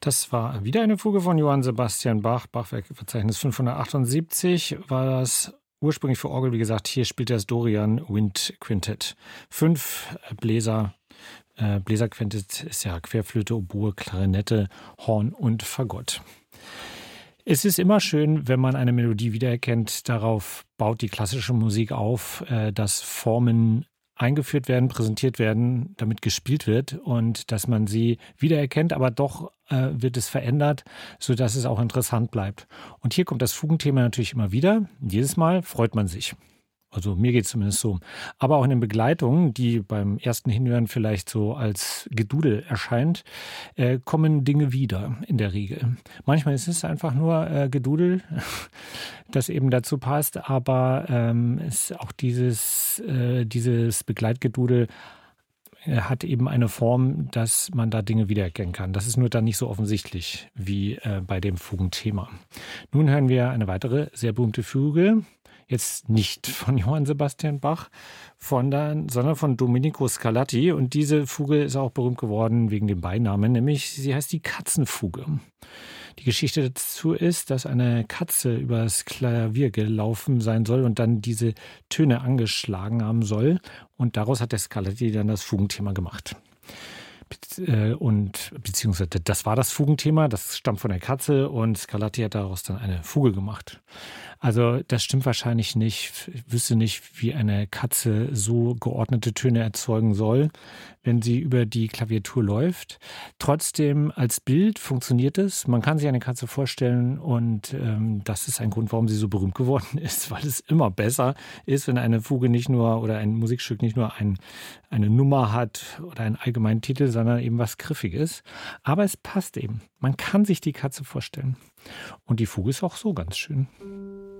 Das war wieder eine Fuge von Johann Sebastian Bach. Bachwerkverzeichnis 578 war das ursprünglich für Orgel. Wie gesagt, hier spielt das Dorian Wind Quintett. 5 Bläser. Bläserquintett ist ja Querflöte, Oboe, Klarinette, Horn und Fagott. Es ist immer schön, wenn man eine Melodie wiedererkennt. Darauf baut die klassische Musik auf, dass Formen eingeführt werden, präsentiert werden, damit gespielt wird und dass man sie wiedererkennt, aber doch wird es verändert, sodass es auch interessant bleibt. Und hier kommt das Fugenthema natürlich immer wieder. Jedes Mal freut man sich. Also mir geht es zumindest so. Aber auch in den Begleitungen, die beim ersten Hinhören vielleicht so als Gedudel erscheint, kommen Dinge wieder in der Regel. Manchmal ist es einfach nur Gedudel, das eben dazu passt, aber ist auch dieses Begleitgedudel hat eben eine Form, dass man da Dinge wiedererkennen kann. Das ist nur dann nicht so offensichtlich wie bei dem Fugenthema. Nun hören wir eine weitere sehr berühmte Fuge. Jetzt nicht von Johann Sebastian Bach, sondern von Domenico Scarlatti. Und diese Fuge ist auch berühmt geworden wegen dem Beinamen, nämlich sie heißt die Katzenfuge. Die Geschichte dazu ist, dass eine Katze übers Klavier gelaufen sein soll und dann diese Töne angeschlagen haben soll. Und daraus hat der Scarlatti dann das Fugenthema gemacht. Beziehungsweise das war das Fugenthema, das stammt von der Katze und Scarlatti hat daraus dann eine Fuge gemacht. Also das stimmt wahrscheinlich nicht. Ich wüsste nicht, wie eine Katze so geordnete Töne erzeugen soll, wenn sie über die Klaviatur läuft. Trotzdem als Bild funktioniert es. Man kann sich eine Katze vorstellen und das ist ein Grund, warum sie so berühmt geworden ist, weil es immer besser ist, wenn eine Fuge nicht nur oder ein Musikstück nicht nur eine Nummer hat oder einen allgemeinen Titel, sondern eben was Griffiges. Aber es passt eben. Man kann sich die Katze vorstellen. Und die Fuge ist auch so ganz schön.